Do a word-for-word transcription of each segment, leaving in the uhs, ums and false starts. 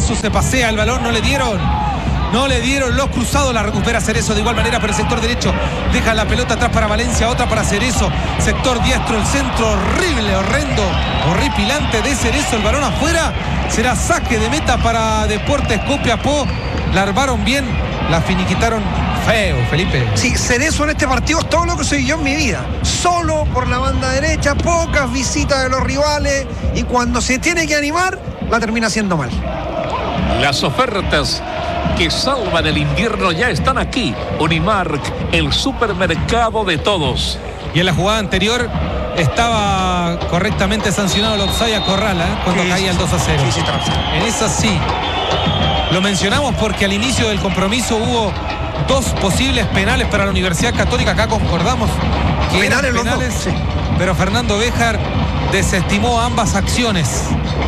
Cerezo se pasea el balón, no le dieron. No le dieron los cruzados, la recupera Cerezo de igual manera por el sector derecho. Deja la pelota atrás para Valencia, otra para Cerezo. Sector diestro, el centro horrible, horrendo, horripilante de Cerezo. El balón afuera. Será saque de meta para Deportes Copiapó. La armaron bien, la finiquitaron feo, Felipe. Sí, Cerezo en este partido es todo lo que soy yo en mi vida. Solo por la banda derecha, pocas visitas de los rivales. Y cuando se tiene que animar, la termina haciendo mal. Las ofertas que salvan el invierno ya están aquí. Unimark, el supermercado de todos. Y en la jugada anterior estaba correctamente sancionado el offside a Corral, ¿eh? Cuando sí, caía sí, el dos a cero. Sí, sí, sí. En esa sí. Lo mencionamos porque al inicio del compromiso hubo dos posibles penales para la Universidad Católica. Acá concordamos que penales, eran penales, los dos, sí. Pero Fernando Béjar desestimó ambas acciones.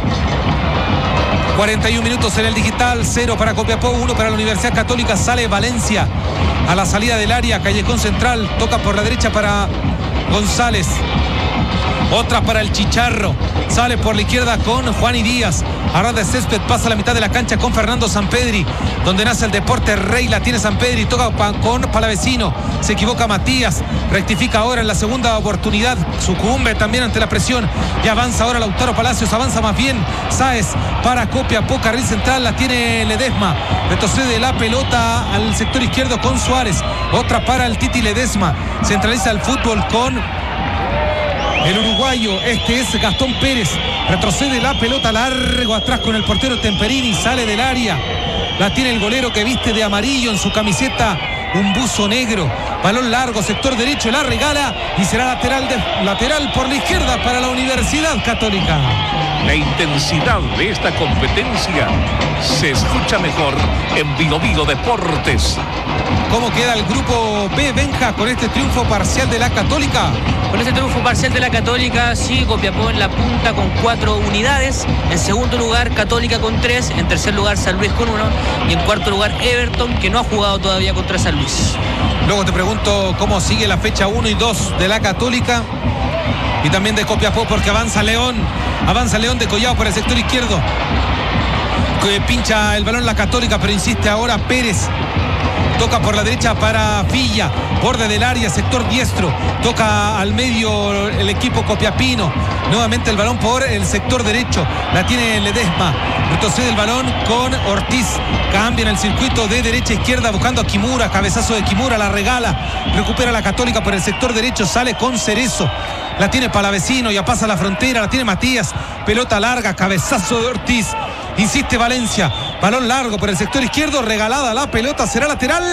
cuarenta y un minutos en el digital, cero para Copiapó, uno para la Universidad Católica. Sale Valencia a la salida del área, Callejón Central, toca por la derecha para González. Otra para el Chicharro. Sale por la izquierda con Juan y Díaz. Arras de césped, pasa a la mitad de la cancha con Fernando Sampedri. Donde nace el deporte Rey, la tiene Sampedri. Toca con Palavecino. Se equivoca Matías. Rectifica ahora en la segunda oportunidad. Sucumbe también ante la presión. Y avanza ahora Lautaro Palacios. Avanza más bien Sáez para Copiapó. Carril central la tiene Ledesma. Retrocede la pelota al sector izquierdo con Suárez. Otra para el Titi Ledesma. Centraliza el fútbol con el uruguayo, este es Gastón Pérez. Retrocede la pelota largo atrás con el portero Temperini. Sale del área. La tiene el golero que viste de amarillo en su camiseta. Un buzo negro. Balón largo, sector derecho, la regala. Y será lateral, de, lateral por la izquierda para la Universidad Católica. La intensidad de esta competencia se escucha mejor en Vigo Vigo Deportes. ¿Cómo queda el grupo B, Benja, con este triunfo parcial de la Católica? Con este triunfo parcial de la Católica, sí, Copiapó en la punta con cuatro unidades. En segundo lugar, Católica con tres. En tercer lugar, San Luis con uno. Y en cuarto lugar, Everton, que no ha jugado todavía contra San Luis. Luego te pregunto cómo sigue la fecha uno y dos de la Católica. Y también de Copiapó, porque avanza León. Avanza León de Collado por el sector izquierdo. Que pincha el balón la Católica, pero insiste ahora Pérez. Toca por la derecha para Villa, borde del área, sector diestro. Toca al medio el equipo copiapino. Nuevamente el balón por el sector derecho. La tiene Ledesma. Retrocede el balón con Ortiz. Cambia en el circuito de derecha a izquierda buscando a Kimura. Cabezazo de Kimura, la regala. Recupera la Católica por el sector derecho. Sale con Cerezo. La tiene Palavecino, ya pasa la frontera. La tiene Matías. Pelota larga, cabezazo de Ortiz. Insiste Valencia. Balón largo por el sector izquierdo. Regalada la pelota. Será lateral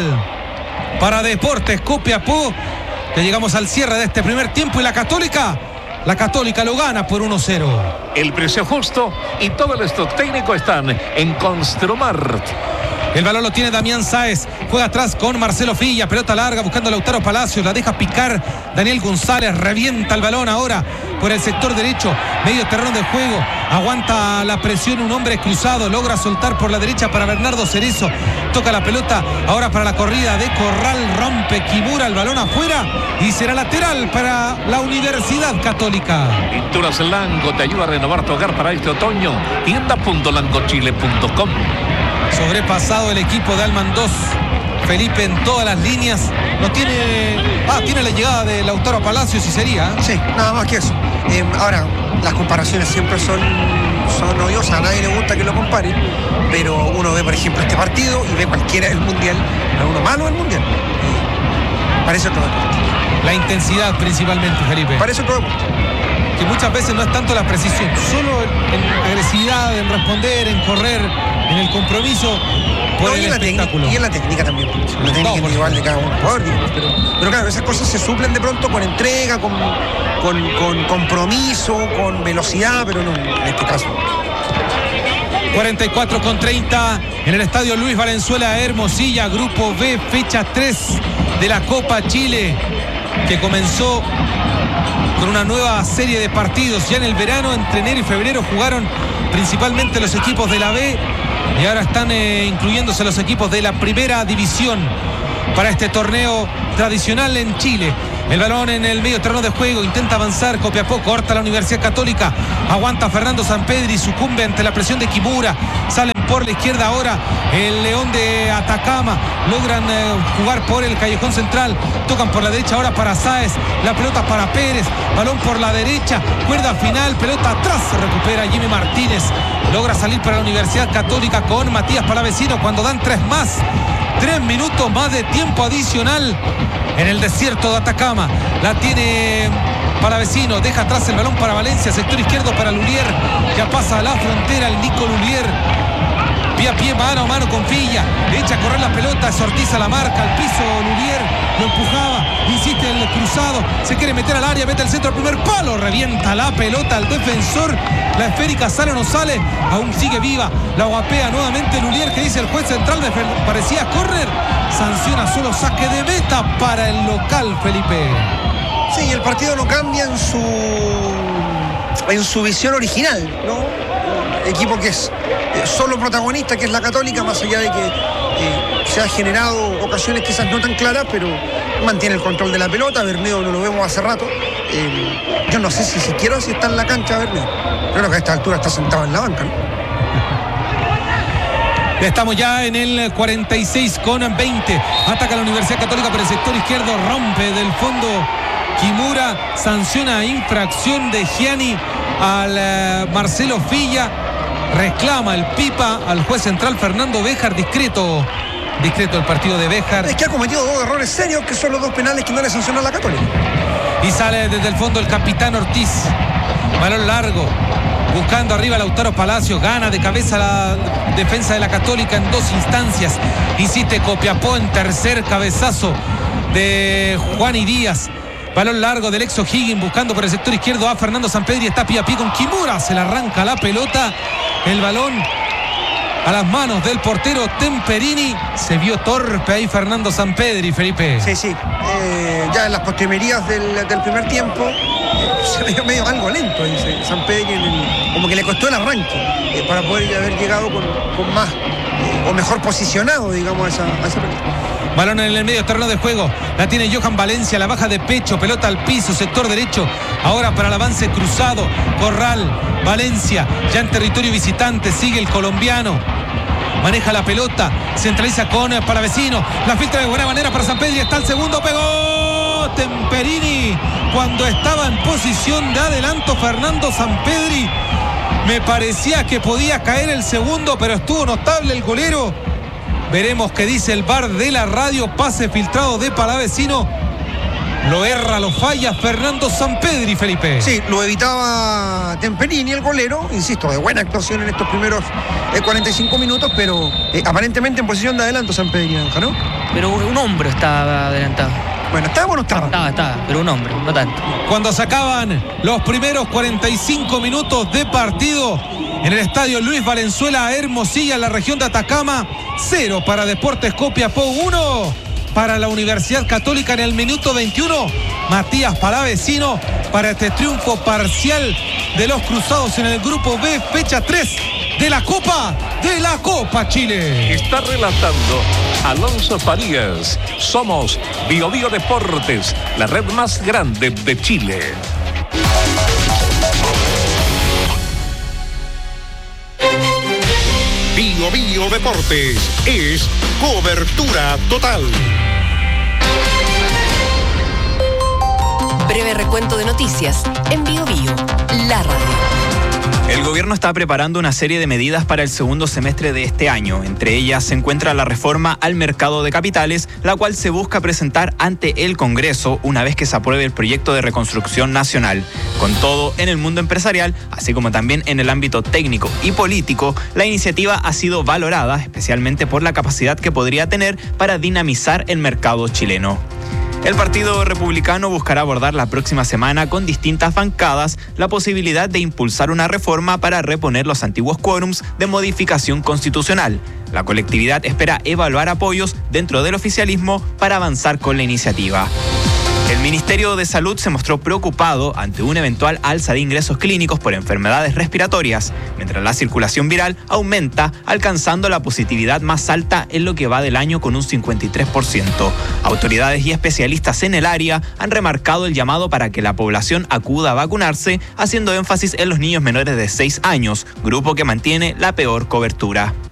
para Deportes Copiapó. Ya llegamos al cierre de este primer tiempo. Y la Católica, la Católica lo gana por uno cero. El precio justo y todo el stock técnico están en Construmart. El balón lo tiene Damián Sáez. Juega atrás con Marcelo Filla. Pelota larga buscando a Lautaro Palacios. La deja picar Daniel González. Revienta el balón ahora por el sector derecho. Medio terreno de juego. Aguanta la presión un hombre cruzado. Logra soltar por la derecha para Bernardo Cerezo. Toca la pelota ahora para la corrida de Corral. Rompe Kimura el balón afuera. Y será lateral para la Universidad Católica. Pinturas Lango te ayuda a renovar tu hogar para este otoño. tienda punto langochile punto com. Sobrepasado el equipo de Alman dos. Felipe en todas las líneas. No tiene. Ah, tiene la llegada de Lautaro Palacios y sería. Sí, nada más que eso. Eh, ahora, las comparaciones siempre son, son odiosas. A nadie le gusta que lo comparen. Pero uno ve, por ejemplo, este partido y ve cualquiera del mundial. A uno malo del mundial. Eh, parece otro deporte. La intensidad principalmente, Felipe. Parece otro deporte. Que muchas veces no es tanto la precisión, solo en agresividad, en responder, en correr, en el compromiso por no, el y en espectáculo. Y en la técnica también. La técnica no, individual de cada uno. Pero, pero claro, esas cosas se suplen de pronto con entrega, con, con, con compromiso, con velocidad, pero no en este caso. cuarenta y cuatro con treinta en el estadio Luis Valenzuela, Hermosilla, Grupo B, fecha tres de la Copa Chile, que comenzó con una nueva serie de partidos. Ya en el verano, entre enero y febrero, jugaron principalmente los equipos de la B y ahora están eh, incluyéndose los equipos de la primera división para este torneo tradicional en Chile. El balón en el medio terreno de juego, intenta avanzar Copiapó, corta la Universidad Católica, aguanta Fernando Sampedri, sucumbe ante la presión de Kimura, salen por la izquierda ahora el León de Atacama. Logran eh, jugar por el callejón central. Tocan por la derecha ahora para Sáez. La pelota para Pérez. Balón por la derecha. Cuerda final. Pelota atrás. Se recupera Jimmy Martínez. Logra salir para la Universidad Católica con Matías Palavecino cuando dan tres más. Tres minutos más de tiempo adicional en el desierto de Atacama. La tiene Palavecino, deja atrás el balón para Valencia, sector izquierdo para Lulier. Ya pasa a la frontera el Nico Lulier. Pie a pie, mano a mano con Villa. Le echa a correr la pelota, sortiza la marca, al piso Lulier. Lo empujaba, insiste en el cruzado. Se quiere meter al área, mete el centro al primer palo. Revienta la pelota al defensor. La esférica sale o no sale. Aún sigue viva. La guapea nuevamente Lulier, que dice el juez central. Parecía córner. Sanciona solo saque de meta para el local, Felipe. Sí, el partido no cambia en su en su visión original, ¿no? Equipo que es eh, solo protagonista, que es la Católica, más allá de que eh, se ha generado ocasiones quizás no tan claras, pero mantiene el control de la pelota. Bermeo no lo vemos hace rato. Eh, yo no sé si siquiera si está en la cancha Bermeo. Creo que a esta altura está sentado en la banca, ¿no? Estamos ya en el cuarenta y seis con veinte. Ataca la Universidad Católica por el sector izquierdo. Rompe del fondo Kimura. Sanciona infracción de Gianni al uh, Marcelo Villa. Reclama el Pipa al juez central Fernando Béjar. Discreto, discreto el partido de Béjar. Es que ha cometido dos errores serios, que son los dos penales que no le sancionó a la Católica. Y sale desde el fondo el capitán Ortiz. Balón largo. Buscando arriba a Lautaro Palacio. Gana de cabeza la defensa de la Católica en dos instancias. Insiste Copiapó en tercer cabezazo de Juani Díaz. Balón largo del ex O'Higgins buscando por el sector izquierdo a Fernando Sampedri. Está pie a pie con Kimura. Se le arranca la pelota. El balón a las manos del portero Temperini. Se vio torpe ahí Fernando Sampedri, Felipe. Sí, sí. Eh, ya en las postrimerías del, del primer tiempo eh, se veía medio algo lento ahí Sampedri. En el, como que le costó el arranque eh, para poder haber llegado con, con más eh, o mejor posicionado, digamos, a esa, a esa pelota. Balón en el medio terreno de juego. La tiene Johan Valencia. La baja de pecho. Pelota al piso. Sector derecho. Ahora para el avance cruzado. Corral. Valencia. Ya en territorio visitante. Sigue el colombiano. Maneja la pelota. Centraliza con Palavecino. La filtra de buena manera para Sampedri. Está el segundo. Pegó Temperini. Cuando estaba en posición de adelanto Fernando Sampedri. Me parecía que podía caer el segundo. Pero estuvo notable el golero. Veremos qué dice el V A R de la radio. Pase filtrado de Palavecino. Lo erra, lo falla Fernando Sampedri, Felipe. Sí, lo evitaba Temperini, el golero. Insisto, de buena actuación en estos primeros eh, cuarenta y cinco minutos, pero eh, aparentemente en posición de adelanto Sampedri, ¿no? Pero un hombro estaba adelantado. Bueno, ¿estaba o no estaba? Estaba, estaba, pero un hombro, no tanto. Cuando se acaban los primeros cuarenta y cinco minutos de partido en el estadio Luis Valenzuela, Hermosilla, en la región de Atacama, cero para Deportes Copiapó, uno para la Universidad Católica en el minuto veintiuno. Matías Palavecino para este triunfo parcial de los Cruzados en el grupo B, fecha tres de la Copa, de la Copa Chile. Está relatando Alonso Farías. Somos Bio Bio Deportes, la red más grande de Chile. Bio Bio Deportes es cobertura total. Breve recuento de noticias en Bio Bio, la radio. El gobierno está preparando una serie de medidas para el segundo semestre de este año. Entre ellas se encuentra la reforma al mercado de capitales, la cual se busca presentar ante el Congreso una vez que se apruebe el proyecto de reconstrucción nacional. Con todo, en el mundo empresarial, así como también en el ámbito técnico y político, la iniciativa ha sido valorada, especialmente por la capacidad que podría tener para dinamizar el mercado chileno. El Partido Republicano buscará abordar la próxima semana con distintas bancadas la posibilidad de impulsar una reforma para reponer los antiguos quórums de modificación constitucional. La colectividad espera evaluar apoyos dentro del oficialismo para avanzar con la iniciativa. El Ministerio de Salud se mostró preocupado ante una eventual alza de ingresos clínicos por enfermedades respiratorias, mientras la circulación viral aumenta, alcanzando la positividad más alta en lo que va del año con un cincuenta y tres por ciento. Autoridades y especialistas en el área han remarcado el llamado para que la población acuda a vacunarse, haciendo énfasis en los niños menores de seis años, grupo que mantiene la peor cobertura.